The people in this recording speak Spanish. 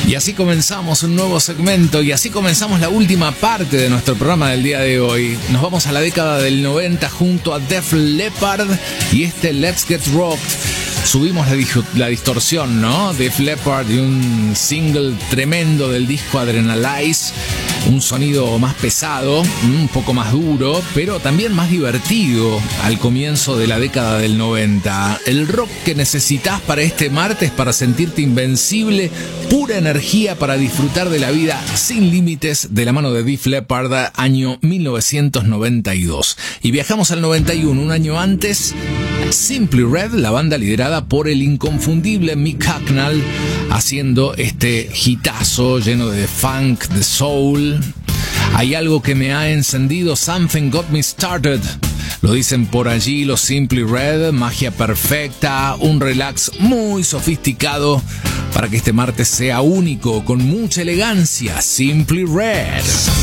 Y así comenzamos un nuevo segmento y así comenzamos la última parte de nuestro programa del día de hoy. Nos vamos a la década del 90 junto a Def Leppard y este Let's Get Rocked. Subimos la distorsión, ¿no? Def Leppard y un single tremendo del disco Adrenalize. Un sonido más pesado, un poco más duro, pero también más divertido al comienzo de la década del 90. El rock que necesitas para este martes para sentirte invencible, pura energía para disfrutar de la vida sin límites, de la mano de Def Leppard, año 1992. Y viajamos al 91, un año antes. Simply Red, la banda liderada por el inconfundible Mick Hucknall, haciendo este hitazo lleno de funk, de soul. Hay algo que me ha encendido, something got me started. Lo dicen por allí los Simply Red, magia perfecta, un relax muy sofisticado para que este martes sea único, con mucha elegancia. Simply Red.